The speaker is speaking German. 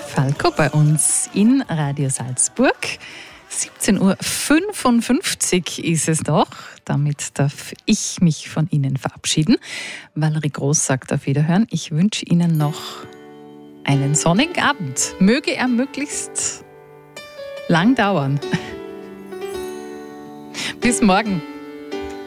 Falco bei uns in Radio Salzburg. 17.55 Uhr ist es noch. Damit darf ich mich von Ihnen verabschieden. Valerie Groß sagt auf Wiederhören. Ich wünsche Ihnen noch einen sonnigen Abend. Möge er möglichst lang dauern. Bis morgen.